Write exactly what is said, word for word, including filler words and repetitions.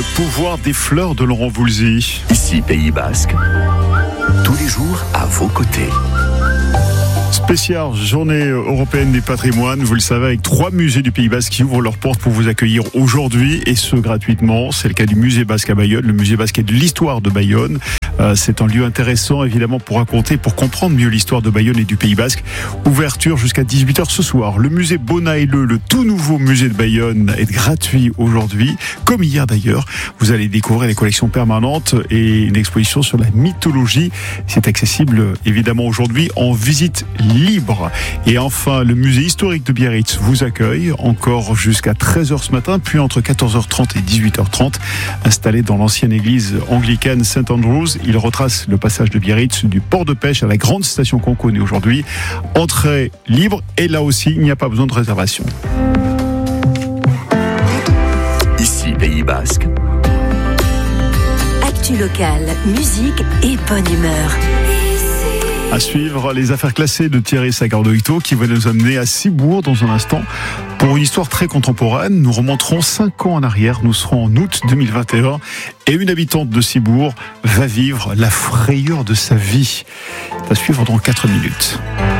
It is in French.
pouvoir des fleurs de Laurent Voulzy. Ici Pays Basque, tous les jours à vos côtés. Spéciale journée européenne des patrimoines, vous le savez, avec trois musées du Pays Basque qui ouvrent leurs portes pour vous accueillir aujourd'hui, et ce gratuitement. C'est le cas du musée basque à Bayonne, le musée basque de l'histoire de Bayonne. Euh, c'est un lieu intéressant évidemment pour raconter, pour comprendre mieux l'histoire de Bayonne et du Pays Basque. Ouverture jusqu'à dix-huit heures ce soir. Le musée Bonailleux, le tout nouveau musée de Bayonne, est gratuit aujourd'hui, comme hier d'ailleurs. Vous allez découvrir les collections permanentes et une exposition sur la mythologie. C'est accessible évidemment aujourd'hui en visite libre. Et enfin, le musée historique de Biarritz vous accueille encore jusqu'à treize heures ce matin, puis entre quatorze heures trente et dix-huit heures trente, installé dans l'ancienne église anglicane Saint Andrews. Il retrace le passage de Biarritz du port de pêche à la grande station qu'on connaît aujourd'hui. Entrée libre, et là aussi, il n'y a pas besoin de réservation. Ici Pays Basque. Actu locale, musique et bonne humeur. À suivre, les affaires classées de Thierry Sagardoito qui va nous amener à Cibourg dans un instant pour une histoire très contemporaine. Nous remonterons cinq ans en arrière, nous serons en août deux mille vingt et un et une habitante de Cibourg va vivre la frayeur de sa vie. À suivre dans quatre minutes.